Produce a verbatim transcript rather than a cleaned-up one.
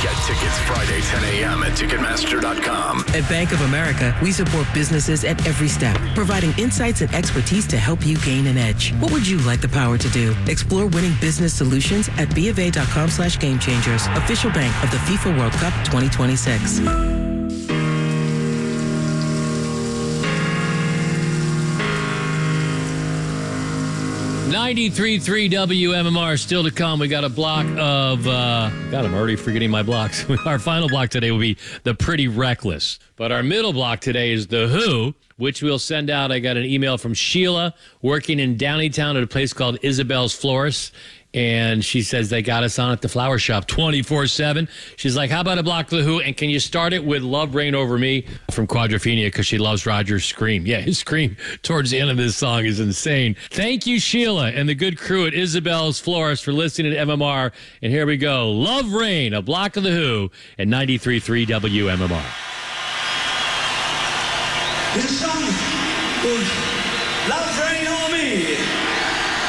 Get tickets Friday, ten a.m. at Ticketmaster dot com. At Bank of America, we support businesses at every step, providing insights and expertise to help you gain an edge. What would you like the power to do? Explore winning business solutions at bofa.com slash game changers. Official bank of the FIFA World Cup twenty twenty-six. ninety-three point three W M M R still to come. We got a block of, uh, God, I'm already forgetting my blocks. Our final block today will be The Pretty Reckless. But our middle block today is The Who, which we'll send out. I got an email from Sheila working in Downeytown at a place called Isabel's Florist. And she says they got us on at the flower shop twenty-four seven. She's like, how about a block of The Who? And can you start it with Love Reign Over Me from Quadrophenia, because she loves Roger's scream. Yeah, his scream towards the end of this song is insane. Thank you, Sheila, and the good crew at Isabel's Florist for listening to M M R. And here we go. Love Reign, a block of The Who at ninety-three point three W M M R. This song was Love Reign On Me.